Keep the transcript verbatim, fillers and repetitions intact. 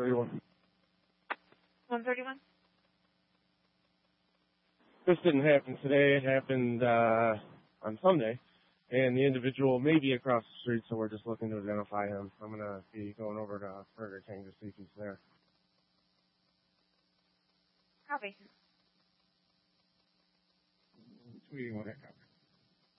thirty-one. one thirty-one? This didn't happen today. It happened uh, on Sunday, and the individual may be across the street, so we're just looking to identify him. I'm going to be going over to Burger King to see if he's there. Copy. Tweeting what I covered.